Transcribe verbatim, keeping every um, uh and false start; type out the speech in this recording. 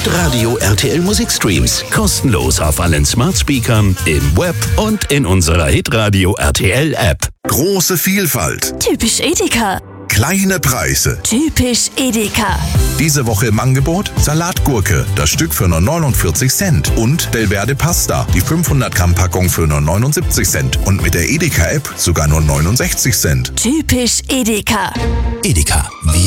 Hitradio R T L Musikstreams. Kostenlos auf allen Smart Speakern, im Web und in unserer Hitradio R T L App. Große Vielfalt. Typisch Edeka. Kleine Preise. Typisch Edeka. Diese Woche im Angebot Salatgurke, das Stück für nur neunundvierzig Cent. Und Delverde Pasta, die fünfhundert Gramm Packung für nur neunundsiebzig Cent. Und mit der Edeka-App sogar nur neunundsechzig Cent. Typisch Edeka. Edeka. Wir